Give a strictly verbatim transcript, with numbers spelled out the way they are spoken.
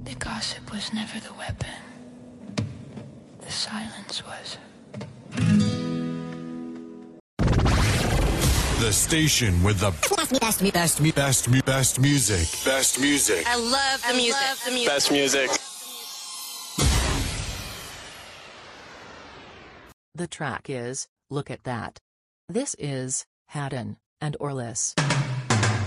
The gossip was never the weapon. The silence was. The station with the best, best, best, best, best music. Best music. I love the I music. Love the music. Best music. The track is Look at That. This is Haddon and Orlis.